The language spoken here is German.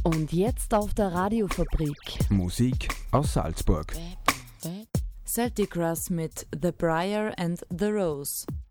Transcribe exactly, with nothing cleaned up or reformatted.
Und jetzt auf der Radiofabrik. Musik aus Salzburg. Celtic Russ mit The Briar and the Rose.